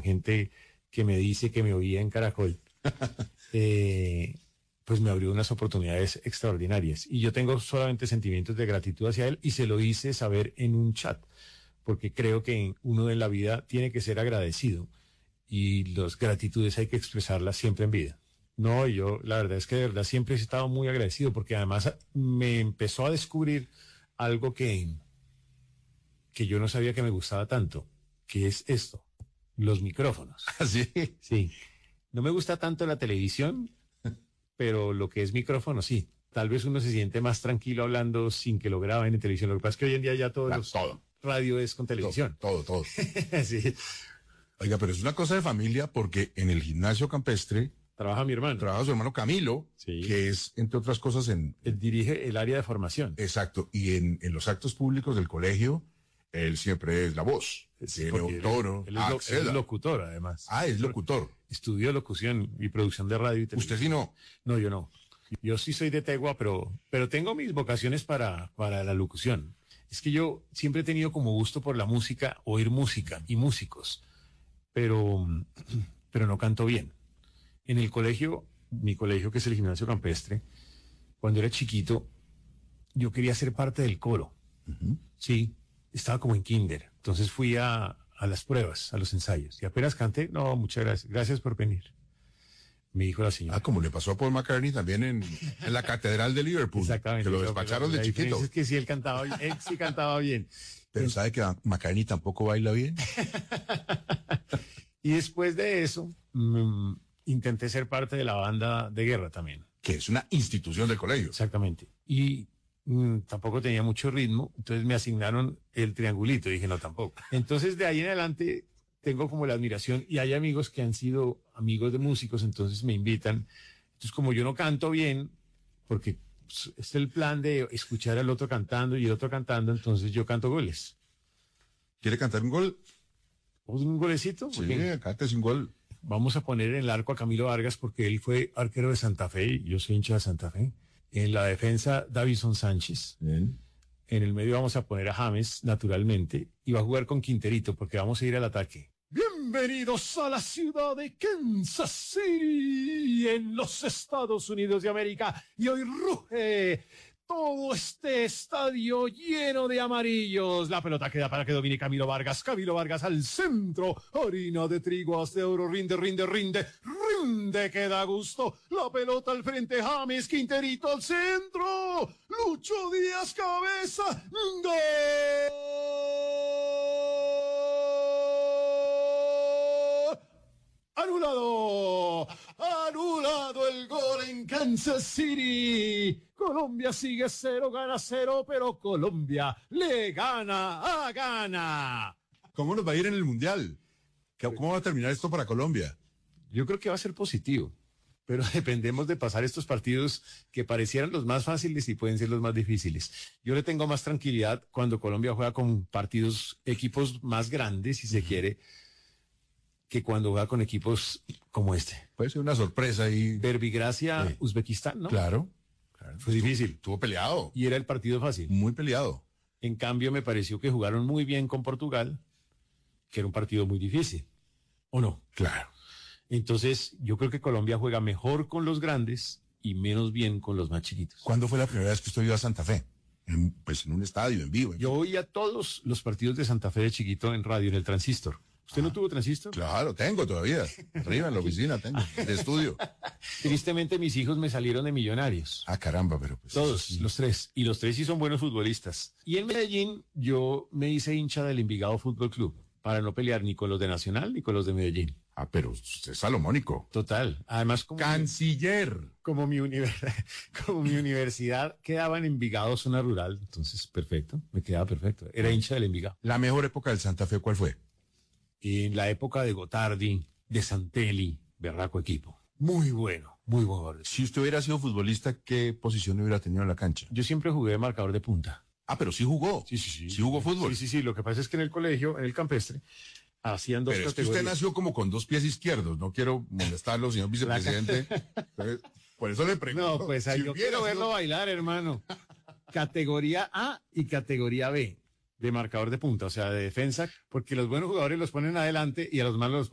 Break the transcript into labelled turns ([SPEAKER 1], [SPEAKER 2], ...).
[SPEAKER 1] gente que me dice que me oía en Caracol, pues me abrió unas oportunidades extraordinarias. Y yo tengo solamente sentimientos de gratitud hacia él y se lo hice saber en un chat, porque creo que uno en la vida tiene que ser agradecido y las gratitudes hay que expresarlas siempre en vida. No, y yo la verdad es que de verdad siempre he estado muy agradecido porque además me empezó a descubrir algo que yo no sabía que me gustaba tanto, que es esto, los micrófonos.
[SPEAKER 2] ¿Así?
[SPEAKER 1] Sí. No me gusta tanto la televisión, pero lo que es micrófono, sí. Tal vez uno se siente más tranquilo hablando sin que lo graben en televisión. Lo que pasa es que hoy en día ya
[SPEAKER 2] todo.
[SPEAKER 1] Radio es con televisión.
[SPEAKER 2] Todo.
[SPEAKER 1] Sí.
[SPEAKER 2] Oiga, pero es una cosa de familia porque en el gimnasio campestre
[SPEAKER 1] Trabaja mi hermano.
[SPEAKER 2] trabaja su hermano Camilo,
[SPEAKER 1] Sí.
[SPEAKER 2] que es, entre otras cosas,
[SPEAKER 1] Él dirige el área de formación.
[SPEAKER 2] exacto, y en los actos públicos del colegio, él siempre es la voz.
[SPEAKER 1] Sí,
[SPEAKER 2] Tiene
[SPEAKER 1] porque
[SPEAKER 2] un tono.
[SPEAKER 1] él es locutor, además.
[SPEAKER 2] Es locutor.
[SPEAKER 1] Estudió locución y producción de radio y televisión.
[SPEAKER 2] Usted sí no.
[SPEAKER 1] No, yo no. Yo sí soy de Tegua, pero tengo mis vocaciones para la locución. Es que yo siempre he tenido como gusto por la música, oír música y músicos, pero no canto bien. En el colegio, mi colegio, que es el Gimnasio Campestre, cuando era chiquito, yo quería ser parte del coro. Sí, estaba como en kinder. Entonces fui a las pruebas, a los ensayos. Y apenas canté, no, muchas gracias. Gracias por venir. Me dijo la señora.
[SPEAKER 2] Como le pasó a Paul McCartney también en la Catedral de Liverpool.
[SPEAKER 1] Exactamente.
[SPEAKER 2] Que lo despacharon de chiquito.
[SPEAKER 1] Es que sí, él sí cantaba bien.
[SPEAKER 2] Pero ¿sabe que McCartney tampoco baila bien?
[SPEAKER 1] Y después de eso, intenté ser parte de la banda de guerra también.
[SPEAKER 2] Que es una institución del colegio.
[SPEAKER 1] Exactamente. Y tampoco tenía mucho ritmo, entonces me asignaron el triangulito. Dije, no, tampoco. Entonces, de ahí en adelante, tengo como la admiración y hay amigos que han sido amigos de músicos, entonces me invitan. Entonces, como yo no canto bien, porque es el plan de escuchar al otro cantando y el otro cantando, entonces yo canto goles.
[SPEAKER 2] ¿Quiere cantar un gol?
[SPEAKER 1] ¿Un golecito?
[SPEAKER 2] Sí, cante un gol.
[SPEAKER 1] Vamos a poner en el arco a Camilo Vargas porque él fue arquero de Santa Fe y yo soy hincha de Santa Fe. En la defensa, Davison Sánchez.
[SPEAKER 2] Bien.
[SPEAKER 1] En el medio vamos a poner a James, naturalmente, y va a jugar con Quinterito porque vamos a ir al ataque. Bienvenidos a la ciudad de Kansas City, en los Estados Unidos de América. Y hoy ruge todo este estadio lleno de amarillos. La pelota queda para que domine Camilo Vargas. Camilo Vargas al centro. Harina de trigo, haz de oro. Rinde, que da gusto. La pelota al frente. James, Quinterito al centro. Lucho Díaz, cabeza. ¡Gol! Anulado el gol en Kansas City. Colombia sigue 0, gana 0, pero Colombia le gana a Ghana.
[SPEAKER 2] ¿Cómo nos va a ir en el Mundial? ¿Cómo va a terminar esto para Colombia?
[SPEAKER 1] Yo creo que va a ser positivo, pero dependemos de pasar estos partidos que parecieran los más fáciles y pueden ser los más difíciles. Yo le tengo más tranquilidad cuando Colombia juega con equipos más grandes, si se quiere, que cuando juega con equipos como este.
[SPEAKER 2] Puede ser una sorpresa y...
[SPEAKER 1] Verbigracia,
[SPEAKER 2] Sí.
[SPEAKER 1] Uzbekistán, ¿no?
[SPEAKER 2] Claro.
[SPEAKER 1] Fue difícil.
[SPEAKER 2] Estuvo peleado.
[SPEAKER 1] Y era el partido fácil.
[SPEAKER 2] Muy peleado.
[SPEAKER 1] En cambio, me pareció que jugaron muy bien con Portugal, que era un partido muy difícil. ¿O no?
[SPEAKER 2] Claro.
[SPEAKER 1] Entonces, yo creo que Colombia juega mejor con los grandes y menos bien con los más chiquitos.
[SPEAKER 2] ¿Cuándo fue la primera vez que usted iba a Santa Fe? Pues en un estadio, en vivo.
[SPEAKER 1] Yo oía todos los partidos de Santa Fe de chiquito en radio, en el transistor. ¿Usted no tuvo transistor?
[SPEAKER 2] Claro, tengo todavía. Arriba en la oficina tengo, de estudio.
[SPEAKER 1] Tristemente, mis hijos me salieron de millonarios.
[SPEAKER 2] Caramba, pero pues...
[SPEAKER 1] Todos,
[SPEAKER 2] sí.
[SPEAKER 1] los tres. Y los tres sí son buenos futbolistas. Y en Medellín, yo me hice hincha del Envigado Fútbol Club para no pelear ni con los de Nacional ni con los de Medellín.
[SPEAKER 2] Pero usted es salomónico.
[SPEAKER 1] Total. Además,
[SPEAKER 2] Canciller.
[SPEAKER 1] Como mi universidad quedaba en Envigado, zona rural, entonces perfecto, me quedaba perfecto. Era hincha del Envigado.
[SPEAKER 2] La mejor época del Santa Fe, ¿cuál fue?
[SPEAKER 1] En la época de Gotardi, de Santelli, berraco equipo. Muy bueno, muy bueno.
[SPEAKER 2] Si usted hubiera sido futbolista, ¿qué posición hubiera tenido en la cancha?
[SPEAKER 1] Yo siempre jugué de marcador de punta.
[SPEAKER 2] Pero sí jugó.
[SPEAKER 1] Sí.
[SPEAKER 2] Sí jugó fútbol.
[SPEAKER 1] Sí. Lo que pasa es que en el colegio, en el campestre, hacían dos
[SPEAKER 2] Pero es que
[SPEAKER 1] categorías.
[SPEAKER 2] usted nació como con dos pies izquierdos. No quiero molestarlo, señor vicepresidente. Por eso le pregunto.
[SPEAKER 1] No, pues
[SPEAKER 2] si
[SPEAKER 1] yo quiero verlo bailar, hermano. Categoría A y categoría B de marcador de punta, o sea, de defensa, porque los buenos jugadores los ponen adelante y a los malos los